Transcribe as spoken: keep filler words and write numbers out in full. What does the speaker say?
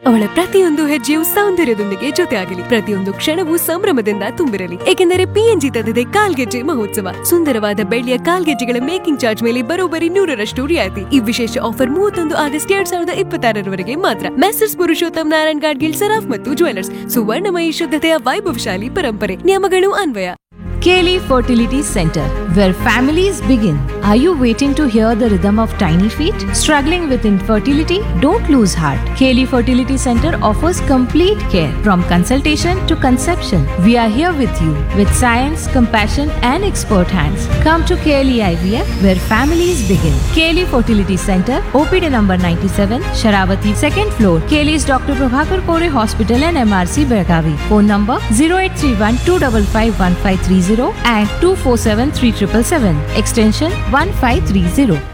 ಅವಳ ಪ್ರತಿಯೊಂದು ಹೆಜ್ಜೆಯು ಸೌಂದರ್ಯದೊಂದಿಗೆ ಜೊತೆಯಾಗಲಿ, ಪ್ರತಿಯೊಂದು ಕ್ಷಣವೂ ಸಂಭ್ರಮದಿಂದ ತುಂಬಿರಲಿ. ಏಕೆಂದರೆ ಪಿಎನ್ಜಿ ತಂದಿದೆ ಕಾಲ್ಗೆಜ್ಜೆ ಮಹೋತ್ಸವ. ಸುಂದರವಾದ ಬೆಳ್ಳಿಯ ಕಾಲ್ಗೆಜ್ಜೆಗಳ ಮೇಕಿಂಗ್ ಚಾರ್ಜ್ ಮೇಲೆ ಬರೋಬ್ಬರಿ ನೂರರಷ್ಟು ರಿಯಾಯಿತಿ. ಈ ವಿಶೇಷ ಆಫರ್ ಮೂವತ್ತೊಂದು ಆಗಸ್ಟ್ ಎರಡ್ ಸಾವಿರದ ಇಪ್ಪತ್ತಾರರವರೆಗೆ ಮಾತ್ರ. ಮೆಸರ್ಸ್ ಪುರುಷೋತ್ತಮ್ ನಾರಾಯಣ್ ಗಾಡ್ಗಿಲ್ ಸರಾಫ್ ಮತ್ತು ಜ್ಯುವೆಲರ್ಸ್. ಸುವರ್ಣಮಯಿ ಶುದ್ಧತೆಯ ವೈಭವಶಾಲಿ ಪರಂಪರೆ. ನಿಯಮಗಳು ಅನ್ವಯ. Kaylee Fertility Center, where families begin. Are you waiting to hear the rhythm of tiny feet? Struggling with infertility? Don't lose heart. Kaylee Fertility Center offers complete care from consultation to conception. We are here with you with science, compassion and expert hands. Come to Kaylee I V F, where families begin. Kaylee Fertility Center, O P D number ninety-seven, Sharavati, second floor, Kaylee's Doctor Prabhakar Kore Hospital and M R C, Belagavi. Phone number zero eight three one two five five one five three zero and two four seven three seven seven seven, extension one five three zero.